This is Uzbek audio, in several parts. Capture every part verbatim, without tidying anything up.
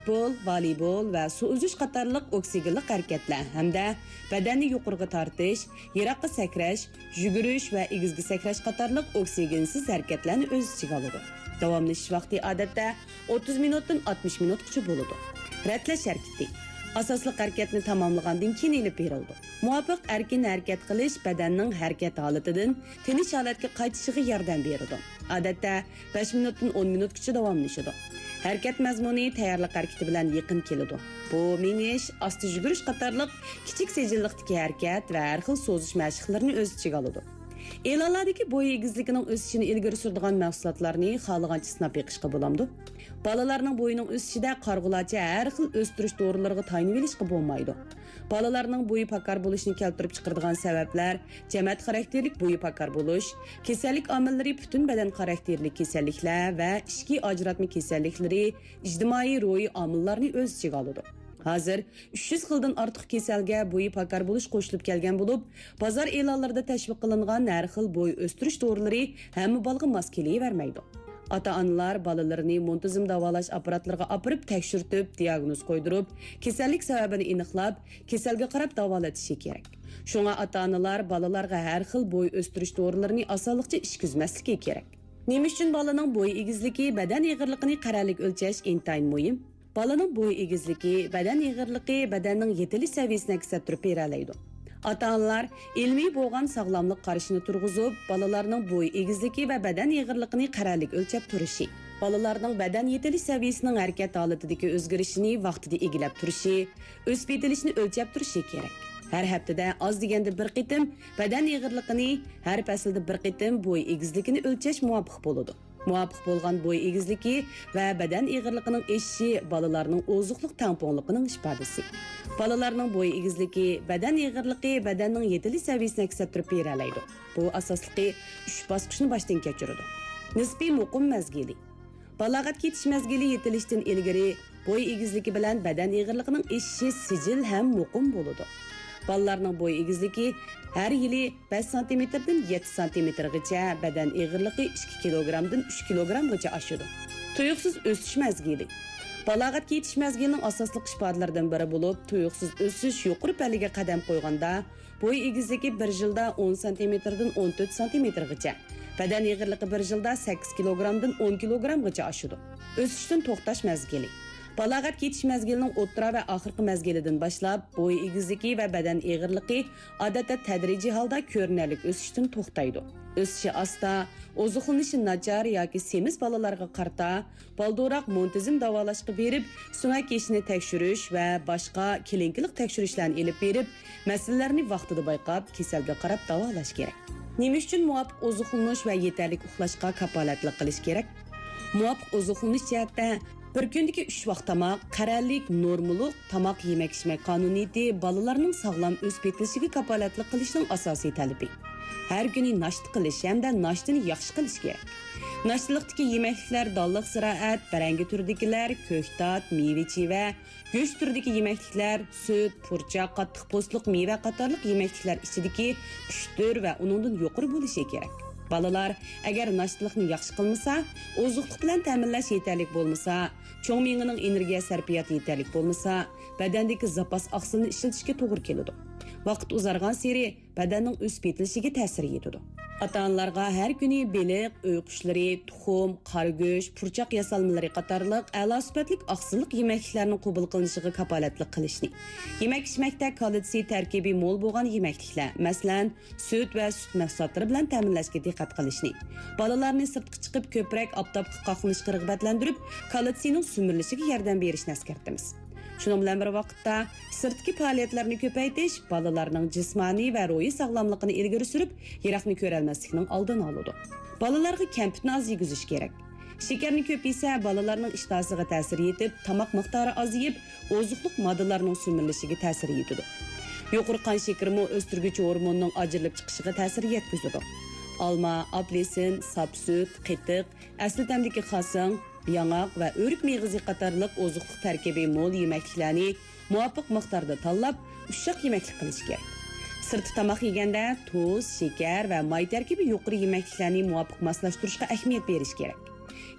Futbol, voleybol va suv uzish qatorliq oksigenli harakatlar hamda badanni yuqoriga tortish, yiroqqa sakrash, yugurish va egizgi sakrash qatorliq oksigensiz harakatlarni o'z ichiga oladi. Davomlashish vaqti odatda o'ttiz minutdan oltmish minutgacha bo'ladi. Ratlash harakati asosli harakatni tamomlagandan keyin elib berildi. Muvofiq erkin harakat qilish badanning harakat holatidan tinch holatga qaytishiga yordam beradi. Odatda besh minutdan o'n minutgacha davomlashadi. Harakat mazmuni tayyorlik harakati bilan yaqin keladi. Bu minish, asta yugurish qatorliq kichik sejillikdagi harakat va har xil so'zish mashqlarini o'z ichiga oladi. E'lonlardagi bo'y egizligining o'sishini ilgari suradigan mahsulotlarni xohlagancha sinab beqishga bo'lamdi. Balalarning bo'yining o'sishida qarg'ulacha har xil o'stirish dorilarga tayinib olishga bo'lmaydi. Balalarning bo'yi pakar bo'lishini keltirib chiqaradigan sabablar jamoat xarakterlik bo'yi pakar bo'lish, kasallik omillari butun badan xarakterlik kasalliklar va ichki ajratma kasalliklari, ijtimoiy ro'yi omillarni o'z ichiga oladi. Hozir uch yuz xildan ortiq kasalga bo'yi pakar bo'lish qo'shilib kelgan bo'lib, bozor e'lonlarida tashviq qilingan har xil bo'y o'stirish dorilari hamma bolaga mos kelavermaydi. Ota-onalar balalarini muntazam davolash apparatlariga opirib tekshirtib, diagnoz qo'ydirib, kasallik sababini aniqlab, kasalga qarab davolatishi kerak. Shunga ota-onalar balalarga har xil bo'y o'stirish dorilarini osonlikcha ishkizmasligi kerak. Nima uchun balaning bo'y egizligi, badan eg'irligini qaralik o'lchash intayin muhim? Balaning bo'y egizligi, badan eg'irligi badanning yetilish saviyasini ko'rsatib beradi. Ota-onalar ilmiy bo'lgan sog'lomlik qarashini turg'izib, balalarning bo'y egizligi va badan eg'irligini qaralik o'lchab turishi, balalarning badan yetilish saviyasining harakat holatidagi o'zgarishini vaqtida egilab turishi, o'sib yetilishini o'lchab turishi kerak. Har haftada oz deganda bir qitim badan eg'irligini, har faslda bir qitim bo'y egizligini o'lchash muvofiq bo'ladi. Muvofiq bo'lgan bo'y egizligi va badan eg'irligining eshishi balalarning oziqlik tangpongligining ifodasi. Balalarning bo'y egizligi, badan eg'irligi badanning yetilish saviyasini ko'rsatib beradi. Bu asosligi uch bosqichni boshdan kechiradi. Nisbiy muqim mazgili. Balog'atga yetish mazgili yetilishdan ilgari bo'y egizligi bilan badan eg'irligining eshishi sijil ham muqim bo'ladi. Balalarning bo'y egizligi har yili besh santimetrdan yetti santimetrgacha, badan eg'irligi ikki kilogrammdan uch kilogrammgacha oshadi. Tuyuqsiz o'sish mazgili. Balog'atga yetish mazgilining asosli ifodalaridan biri bo'lib, tuyuqsiz o'sish yuqori pallaga qadam qo'yganda bo'y egizligi bir yilda o'n santimetrdan o'n to'rt santimetrgacha, badan eg'irligi bir yilda sakkiz kilogrammdan o'n kilogrammgacha oshadi. O'sishdan to'xtash mazgili. Balog'atga yetish mazgilining o'rta va oxirgi mazgilidan boshlab bo'y egizligi va badan eg'irligi odatda tadrijiy holda ko'rinarli o'sishdan to'xtaydi. O'sishi asta, oziqlanishi nachar yoki semiz bolalarga qarta, baldo'roq muntazam davolashga berib, sunak yeshini tekshirish va boshqa kelinkilik tekshirishlarni elib berib, masalalarni vaqtida bayqab, kasalga qarab davolash kerak. Nima uchun muvofiq oziqlanish va yetarli uxlashga kafolatlik qilish kerak? Muvofiq oziqlanish jihatda bir kundagi uch vaqt tomoq, qarorlik, normalik tomoq yemak-ichmak qonuniyati bolalarning sog'lom o'sib yetilishiga kafolatlik qilishning asosiy talabi. Har kuni nashta qilish hamda nashtani yaxshi qilish kerak. Nashtalikdagi yemekliklar dalliq ziroat, barangi turdikilar, ko'ktat, meva-cheva, go'sht turidagi yemekliklar, sut, purcha, qattiq postliq meva qatorliq yemekliklar ichidagi pushtur va uningdan yuqori bo'lishi kerak. Balalar agar nashtalikni yaxshi qilmasa, oziqlik bilan ta'minlash yetarli bo'lmasa, cho'ng miyaning energiya sarfiyoti yetarli bo'lmasa, badandagi zapas oqsilni ishlatishga to'g'ri keladi. Vaqt uzargan seri badanning o'sib yetilishiga ta'sir etadi. Ota-onalarga har kuni beliq, uy qushlari, tuxum, qora go'sht, purchoq yasalmalari qatorliq a'lo sifatli oqsillik yemekliklarni qabul qilinishiga kafolatlik qilishni. Yemak-ichmakda kalsiy tarkibi mo'l bo'lgan yemekliklar, masalan, sut va sut mahsulotlari bilan ta'minlashga diqqat qilishni. Bolalarni sirtqa chiqib ko'proq oftobga qoqilishga rag'batlantirib, kalsiyning sumirilishiga yordam berishni eskartamiz. Shuning bilan bir vaqtda sirtqi faoliyatlarni ko'paytirish bolalarning jismoniy va ruhiy sog'lomligini ilgari surib, yiroqni ko'rolmaslikning oldini oladi. Bolalarga kampitni oz yegizish kerak. Shakarni ko'p yesa bolalarning ishtahasiga ta'sir etib, tomoq miqdori ozayib, oziqlik moddalarining sumirilishiga ta'sir etadi. Yuqori qon shakari o'stirguvchi hormonning ajralib chiqishiga ta'sir yetkazadi. Olma, apelsin, sapsut, qitiq, asli tamdagi xasing, yang'oq va o'rik meyg'izi qatorliq oziqlik tarkibi mo'l yemekliklarni muvofiq miqdorda tanlab, ushoq yemeklik qilish kerak. Sirtqi tomoq yeganda tuz, shakar va may tarkibi yuqori yemekliklarni muvofiq moslashtirishga ahamiyat berish kerak.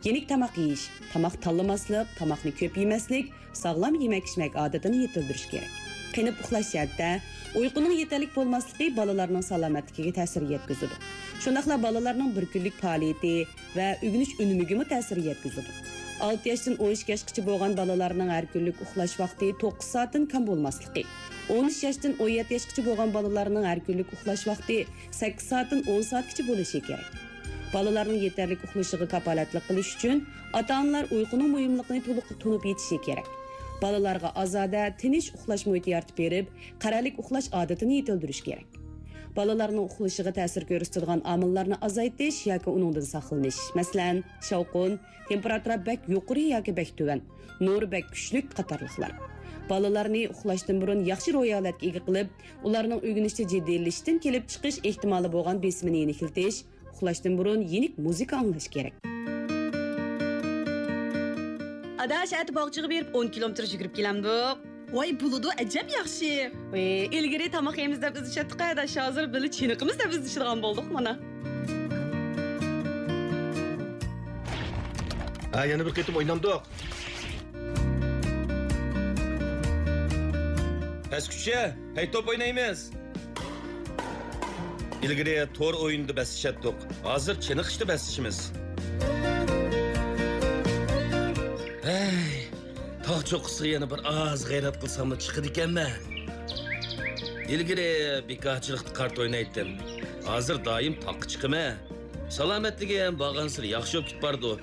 yenik tamoq yeyish, tamoq tanlamaslik, tamoqni ko'p yemaslik, sog'lom yemak-ichmak odatini yetildirish kerak. Qinib uxlash shartda uyquning yetarli bo'lmasligi bolalarning salomatligiga ta'sir yetkazadi. Shundaqla bolalarning bir kunlik faoliyati va o'rganish unumiga ta'sir yetkazadi. olti yoshdan o'n ikki yoshgacha bo'lgan bolalarning har kunlik uxlash vaqti to'qqiz soatdan kam bo'lmasligi. o'n uch yoshdan o'n yetti yoshgacha bo'lgan bolalarning har kunlik uxlash vaqti sakkiz soatdan o'n soatgacha bo'lishi kerak. Bolalarning yetarli uxlashiga kapolatlik qilish uchun ota-onalar uyquning muhimligini to'liq tushunib yetishi kerak. Balalarga azoda, tinch uxlash muhiti yaratib berib, qaralik uxlash odatini yetildirish kerak. Balalarning uxlashiga ta'sir ko'rsatadigan omillarni azaytish yoki uningdan saqlanish. Masalan, shovqin, temperatura bak yuqori yoki bak tuvan, nur bak kuchli qatorliqlar. Balalarni uxlashdan burun yaxshi ro'yolatga ega qilib, ularning o'rganishda jiddiylashishdan kelib chiqish ehtimoli bo'lgan besimini yenikiltish, uxlashdan burun yenik muzika anglash kerak. Adaş ati bog'chiga berib o'n kilometr yugurib kelamdik. Voy buludu ajab yaxshi. Ey, ilgari tomoq yemiz deb biz chatdi qaydash hozir bili chiniqimiz deb biz ishirgan bo'ldik mana. Ha, yana bir qitim o'ynamdik. Peskutcha, hay top o'ynaymiz. Ilgari to'r o'yinda basishatdik. Hozir chiniqishda basishimiz. Hey, tog' cho'qqisi yana bir oz g'ayrat qilsam chiqadi ekanman. Ilgari bekorchilikda kart o'ynaydim. Hozir doim taqqa chiqaman. Salomatligi ham borgansir yaxshi bo'lib ketib bordi.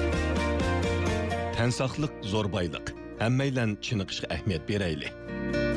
Tan saqliq zo'r boyliq. Hammaylan chiniqishga ahamiyat beraylik.